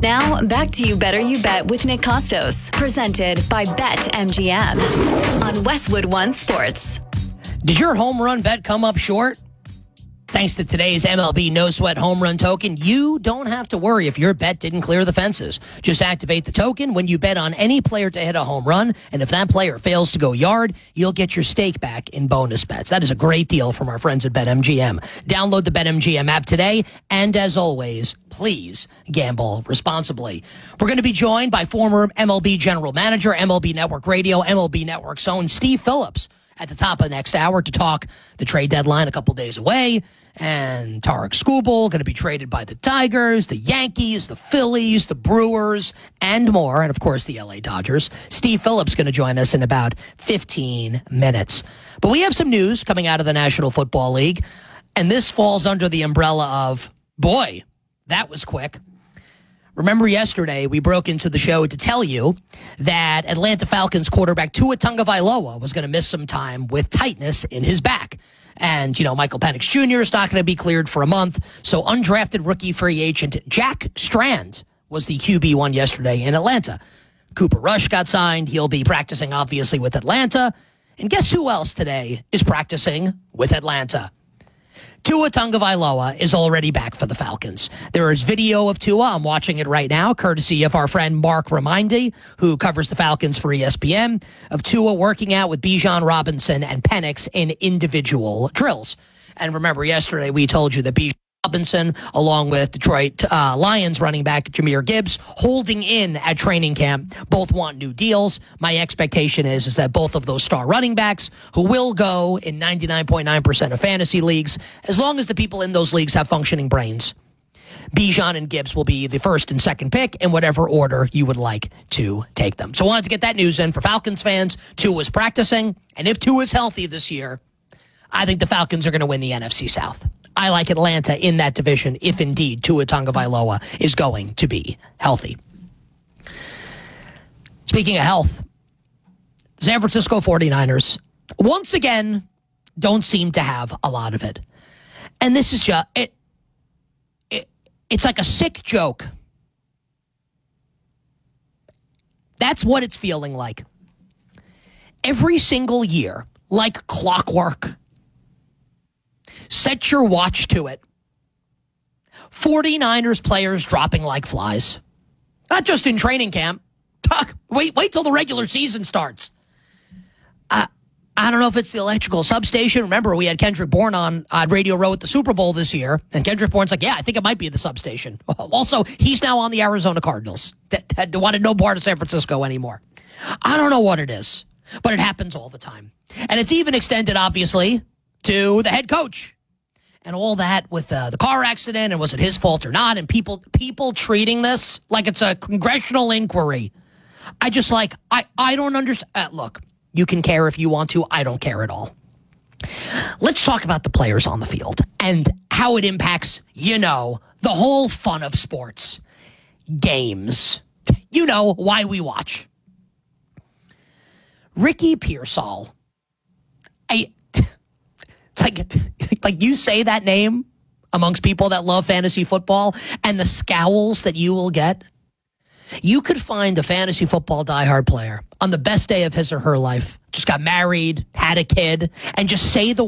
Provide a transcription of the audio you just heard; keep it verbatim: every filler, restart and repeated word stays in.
Now, back to You Better You Bet with Nick Costos, presented by BetMGM on Westwood One Sports. Did your home run bet come up short? Thanks to today's M L B No Sweat Home Run Token, you don't have to worry if your bet didn't clear the fences. Just activate the token when you bet on any player to hit a home run, and if that player fails to go yard, you'll get your stake back in bonus bets. That is a great deal from our friends at BetMGM. Download the BetMGM app today, and as always, please gamble responsibly. We're going to be joined by former M L B General Manager, M L B Network Radio, M L B Network's own Steve Phillips at the top of the next hour to talk the trade deadline a couple days away. And Tarek Skubal going to be traded by the Tigers, the Yankees, the Phillies, the Brewers, and more. And, of course, the L A Dodgers. Steve Phillips going to join us in about fifteen minutes. But we have some news coming out of the National Football League. And this falls under the umbrella of, boy, that was quick. Remember yesterday, we broke into the show to tell you that Atlanta Falcons quarterback Tua Tagovailoa was going to miss some time with tightness in his back. And, you know, Michael Penix Junior is not going to be cleared for a month. So undrafted rookie free agent Jack Strand was the Q B one yesterday in Atlanta. Cooper Rush got signed. He'll be practicing, obviously, with Atlanta. And guess who else today is practicing with Atlanta? Tua Tagovailoa is already back for the Falcons. There is video of Tua. I'm watching it right now, courtesy of our friend Mark Raimondi, who covers the Falcons for E S P N, of Tua working out with Bijan Robinson and Penix in individual drills. And remember, yesterday we told you that Bijan Robinson, along with Detroit uh, Lions running back Jahmyr Gibbs, holding in at training camp. Both want new deals. My expectation is, is that both of those star running backs, who will go in ninety-nine point nine percent of fantasy leagues, as long as the people in those leagues have functioning brains, Bijan and Gibbs will be the first and second pick in whatever order you would like to take them. So I wanted to get that news in for Falcons fans. Tua is practicing, and if Tua is healthy this year, I think the Falcons are going to win the N F C South. I like Atlanta in that division if indeed Tua Tagovailoa is going to be healthy. Speaking of health, San Francisco forty-niners, once again, don't seem to have a lot of it. And this is just, it, it, it's like a sick joke. That's what it's feeling like. Every single year, like clockwork, set your watch to it. forty-niners players dropping like flies. Not just in training camp. Talk, wait, wait till the regular season starts. Uh, I don't know if it's the electrical substation. Remember, we had Kendrick Bourne on, on Radio Row at the Super Bowl this year, and Kendrick Bourne's like, yeah, I think it might be the substation. Also, he's now on the Arizona Cardinals. That, that wanted no part of San Francisco anymore. I don't know what it is, but it happens all the time. And it's even extended, obviously, to the head coach. And all that with uh, the car accident, and was it his fault or not, and people people treating this like it's a congressional inquiry. I just like, I, I don't understand. Uh, look, you can care if you want to. I don't care at all. Let's talk about the players on the field and how it impacts, you know, the whole fun of sports. Games. You know why we watch. Ricky Pearsall. I... It's like, like you say that name amongst people that love fantasy football and the scowls that you will get. You could find a fantasy football diehard player on the best day of his or her life, just got married, had a kid, and just say the